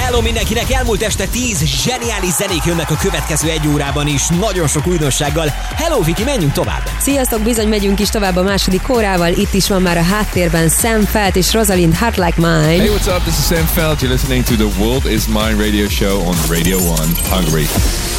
Hello mindenkinek, elmúlt este 10 zseniális zenék jönnek a következő egy órában is, nagyon sok újdonsággal. Hello Viki, menjünk tovább! Sziasztok, bizony megyünk is tovább a második órával. Itt is van már a háttérben Sam Feldt és Rosalind Heart Like Mine. Hey, what's up? This is Sam Feldt. You're listening to the World Is Mine radio show on Radio 1 Hungary.